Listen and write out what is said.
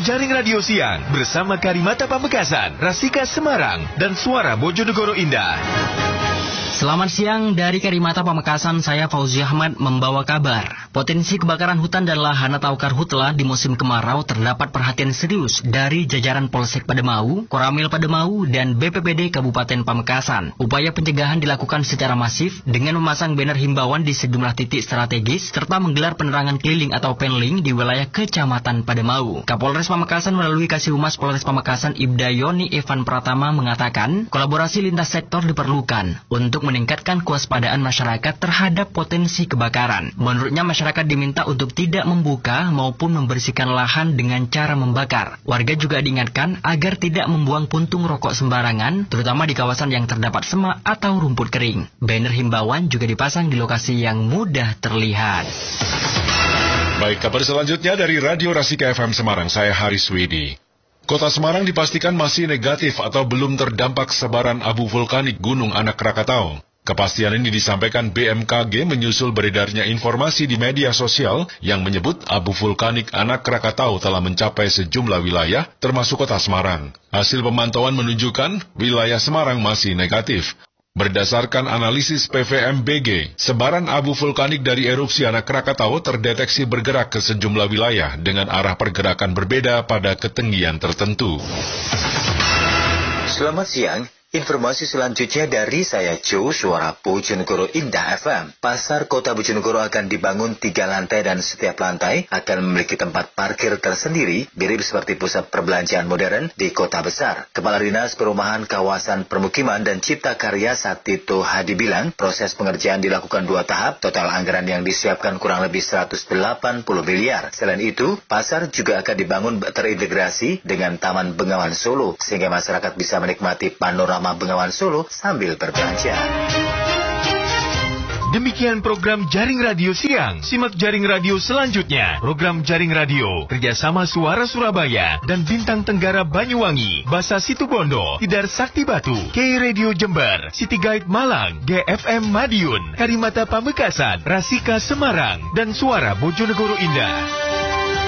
Jaring Radio Siang bersama Karimata Pamekasan, Rasika Semarang, dan Suara Bojonegoro Indah. Selamat siang dari Karimata Pamekasan, saya Fauzi Ahmad membawa kabar. Potensi kebakaran hutan dan lahan atau karhutla di musim kemarau terdapat perhatian serius dari jajaran Polsek Pademau, Koramil Pademau, dan BPBD Kabupaten Pamekasan. Upaya pencegahan dilakukan secara masif dengan memasang banner himbauan di sejumlah titik strategis serta menggelar penerangan keliling atau penling di wilayah Kecamatan Pademau. Kapolres Pamekasan melalui Kasih Humas Polres Pamekasan Ibda Yoni Evan Pratama mengatakan kolaborasi lintas sektor diperlukan untuk meningkatkan kewaspadaan masyarakat terhadap potensi kebakaran. Menurutnya masyarakat diminta untuk tidak membuka maupun membersihkan lahan dengan cara membakar. Warga juga diingatkan agar tidak membuang puntung rokok sembarangan, terutama di kawasan yang terdapat semak atau rumput kering. Banner himbauan juga dipasang di lokasi yang mudah terlihat. Baik, kabar selanjutnya dari Radio Rasika FM Semarang, saya Haris Widi. Kota Semarang dipastikan masih negatif atau belum terdampak sebaran abu vulkanik Gunung Anak Krakatau. Kepastian ini disampaikan BMKG menyusul beredarnya informasi di media sosial yang menyebut abu vulkanik Anak Krakatau telah mencapai sejumlah wilayah termasuk Kota Semarang. Hasil pemantauan menunjukkan wilayah Semarang masih negatif. Berdasarkan analisis PVMBG, sebaran abu vulkanik dari erupsi Anak Krakatau terdeteksi bergerak ke sejumlah wilayah dengan arah pergerakan berbeda pada ketinggian tertentu. Selamat siang. Informasi selanjutnya dari saya Joe, Suara Bojonegoro Indah FM. Pasar Kota Bojonegoro akan dibangun 3 lantai dan setiap lantai akan memiliki tempat parkir tersendiri, mirip seperti pusat perbelanjaan modern di kota besar. Kepala Dinas Perumahan Kawasan Permukiman dan Cipta Karya Satito Hadi bilang, proses pengerjaan dilakukan 2 tahap, total anggaran yang disiapkan kurang lebih 180 miliar. Selain itu, pasar juga akan dibangun terintegrasi dengan Taman Bengawan Solo, sehingga masyarakat bisa menikmati panorama Bengawan Solo sambil berbelanja. Demikian program Jaring Radio Siang. Simak Jaring Radio selanjutnya. Program Jaring Radio kerjasama Suara Surabaya dan Bintang Tenggara Banyuwangi, Basa Situbondo, Tidar Sakti Batu, K Radio Jember, City Guide Malang, GFM Madiun, Karimata Pamekasan, Rasika Semarang, dan Suara Bojonegoro Indah.